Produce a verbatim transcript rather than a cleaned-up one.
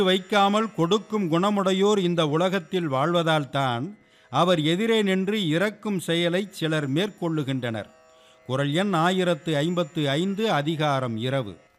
வைக்காமல் கொடுக்கும் குணமுடையோர் இந்த உலகத்தில் வாழ்வதால்தான் அவர் எதிரே நின்று இறக்கும் செயலை சிலர் மேற்கொள்ளுகின்றனர். குறள் எண் ஆயிரத்து ஐம்பத்து ஐந்து, அதிகாரம் இரவு.